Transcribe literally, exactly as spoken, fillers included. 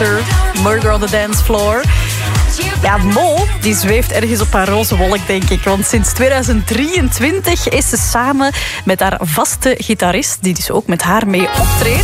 Dexter, Murder on the Dance Floor. Ja, Mo, die zweeft ergens op haar roze wolk, denk ik. Want sinds tweeduizend drieëntwintig is ze samen met haar vaste gitarist, die dus ook met haar mee optreedt.